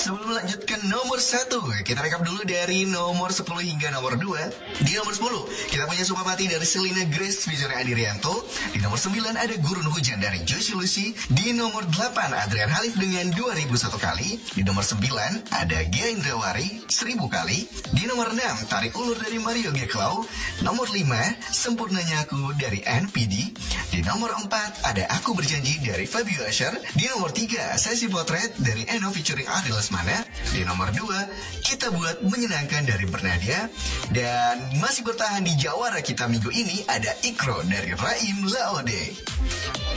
sebelum lanjut ke nomor 1, kita rekap dulu dari nomor 10 hingga nomor 2. Di nomor 10, kita punya Sumpah Mati dari Selena Grace featuring Adi Rianto. Di nomor 9 ada Gurun Hujan dari Josie Lucy. Di nomor 8, Adrian Halif dengan 2001 kali. Di nomor 9, ada Gia Indrawari 1000 kali. Di nomor 6, Tarik Ulur dari Mario G. Clow. Nomor 5, Sempurnanya Aku dari NPD. Di nomor 4, ada Aku Berjanji dari Fabio Asher. Di nomor 3, Sesi Potret dari Eno featuring Ari Lesmana. Di nomor 2, Kita Buat Menyenangkan dari Bernadia. Dan masih bertahan di jawara kita minggu ini ada Ikro dari Raim Laode.